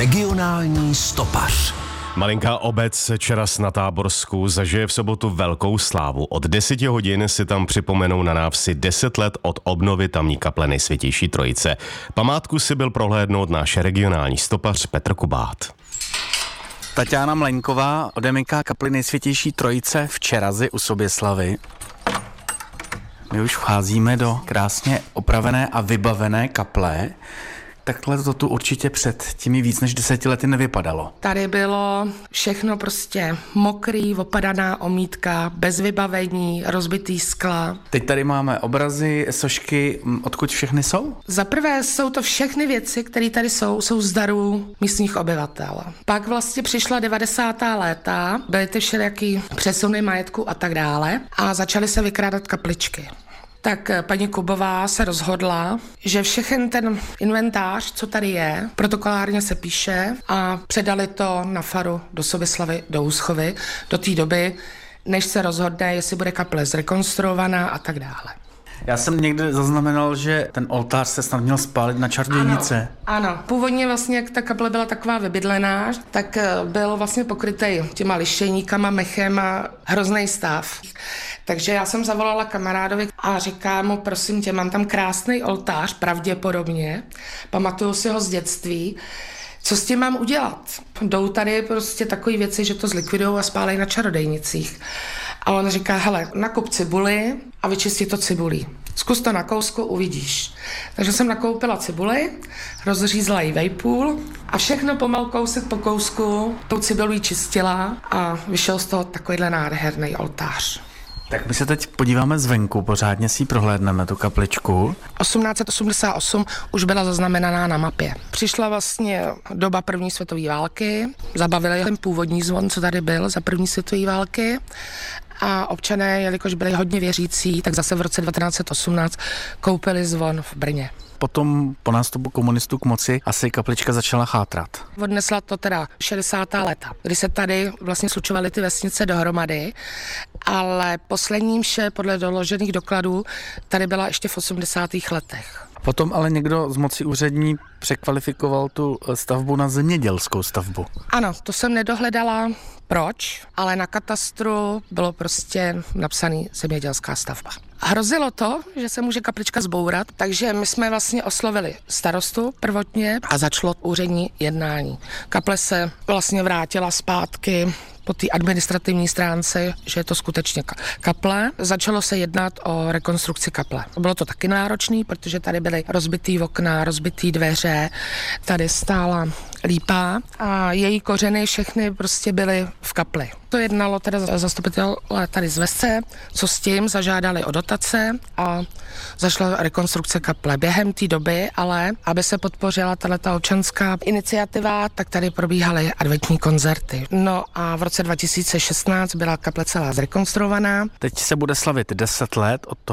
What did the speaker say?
Regionální stopař. Malinká obec Čeras na Táborsku zažije v sobotu velkou slávu. Od 10 hodin si tam připomenou na návsi 10 let od obnovy tamní kaple Nejsvětější Trojice. Památku si byl prohlédnout náš regionální stopař Petr Kubát. Tatiana Mleňková odemyká kapli Nejsvětější Trojice v Čerazi u Soběslavy. My už vcházíme do krásně opravené a vybavené kaple. Takhle to tu určitě před těmi víc než 10 lety nevypadalo. Tady bylo všechno prostě mokrý, opadaná omítka, bez vybavení, rozbitý skla. Teď tady máme obrazy, sošky, odkud všechny jsou? Za prvé jsou to všechny věci, které tady jsou z darů místních obyvatel. Pak vlastně přišla 90. léta, byly ty všelijaký přesuny majetku a tak dále a začaly se vykrádat kapličky. Tak paní Kubová se rozhodla, že všechen ten inventář, co tady je, protokolárně se píše a předali to na faru do Soběslavy, do Úschovy, do té doby, než se rozhodne, jestli bude kaple zrekonstruovaná a tak dále. Já jsem někde zaznamenal, že ten oltář se snad měl spálit na čarodějnice. Ano, původně vlastně, jak ta kaple byla taková vybydlená, tak byl vlastně pokrytý těma lišejníkama, mechem a hrozný stav. Takže já jsem zavolala kamarádovi a říkám mu, prosím tě, mám tam krásný oltář, pravděpodobně, pamatuju si ho z dětství, co s tím mám udělat? Jdou tady prostě takové věci, že to zlikvidujou a spálej na čarodejnicích. A on říká, hele, nakup cibuli a vyčistí to cibulí. Zkus to na kousku, uvidíš. Takže jsem nakoupila cibuli, rozřízla ji vejpůl a všechno pomalu kousek po kousku tou cibulí čistila a vyšel z toho takovýhle nádherný oltář. Tak my se teď podíváme zvenku, pořádně si ji prohlédneme, tu kapličku. 1888 už byla zaznamenaná na mapě. Přišla vlastně doba první světové války, zabavili ten původní zvon, co tady byl za první světové války a občané, jelikož byli hodně věřící, tak zase v roce 1918 koupili zvon v Brně. Potom po nástupu komunistů k moci asi kaplička začala chátrat. Odnesla to teda 60. léta, kdy se tady vlastně slučovaly ty vesnice dohromady, ale poslední mše podle doložených dokladů tady byla ještě v 80. letech. Potom ale někdo z moci úřední překvalifikoval tu stavbu na zemědělskou stavbu. Ano, to jsem nedohledala proč, ale na katastru bylo prostě napsaný zemědělská stavba. Hrozilo to, že se může kaplička zbourat, takže my jsme vlastně oslovili starostu prvotně a začalo úřední jednání. Kaple se vlastně vrátila zpátky po té administrativní stránce, že je to skutečně kaple. Začalo se jednat o rekonstrukci kaple. Bylo to taky náročné, protože tady byly rozbitý okna, rozbitý dveře, tady stála lípa a její kořeny všechny prostě byly v kapli. To jednalo teda zastupitel tady z Vesce, co s tím, zažádali o dotace a zašla rekonstrukce kaple. Během té doby, ale aby se podpořila tato občanská iniciativa, tak tady probíhaly adventní koncerty. No a v roce 2016 byla kaple celá zrekonstruovaná. Teď se bude slavit 10 let od